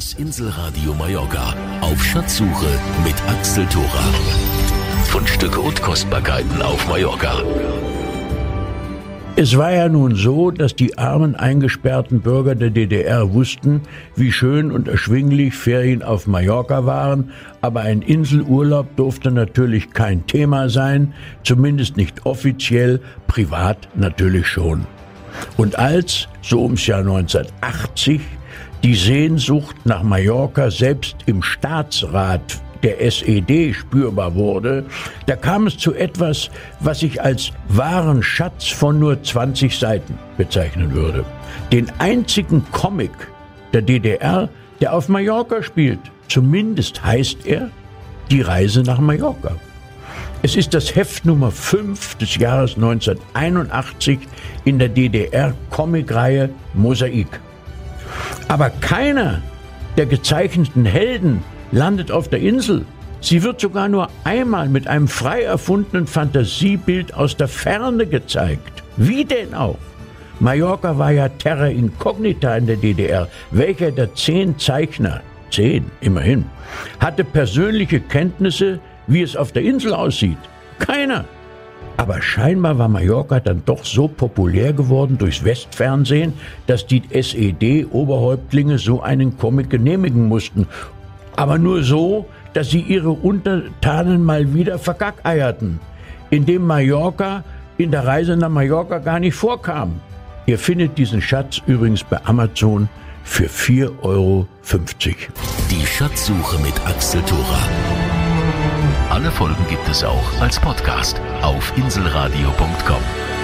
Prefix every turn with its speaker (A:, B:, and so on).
A: Das Inselradio Mallorca auf Schatzsuche mit Axel Thora. Fundstücke und Kostbarkeiten auf Mallorca.
B: Es war ja nun so, dass die armen eingesperrten Bürger der DDR wussten, wie schön und erschwinglich Ferien auf Mallorca waren, aber ein Inselurlaub durfte natürlich kein Thema sein, zumindest nicht offiziell, privat natürlich schon. Und als, so ums Jahr 1980, die Sehnsucht nach Mallorca selbst im Staatsrat der SED spürbar wurde, da kam es zu etwas, was ich als wahren Schatz von nur 20 Seiten bezeichnen würde. Den einzigen Comic der DDR, der auf Mallorca spielt. Zumindest heißt er Die Reise nach Mallorca. Es ist das Heft Nummer 5 des Jahres 1981 in der DDR-Comicreihe Mosaik. Aber keiner der gezeichneten Helden landet auf der Insel. Sie wird sogar nur einmal mit einem frei erfundenen Fantasiebild aus der Ferne gezeigt. Wie denn auch? Mallorca war ja terra incognita in der DDR. Welcher der 10 Zeichner, 10 immerhin, hatte persönliche Kenntnisse, wie es auf der Insel aussieht? Keiner. Aber scheinbar war Mallorca dann doch so populär geworden durchs Westfernsehen, dass die SED-Oberhäuptlinge so einen Comic genehmigen mussten. Aber nur so, dass sie ihre Untertanen mal wieder vergackeierten, indem Mallorca in der Reise nach Mallorca gar nicht vorkam. Ihr findet diesen Schatz übrigens bei Amazon für 4,50 €.
A: Die Schatzsuche mit Axel Thora. Alle Folgen gibt es auch als Podcast auf inselradio.com.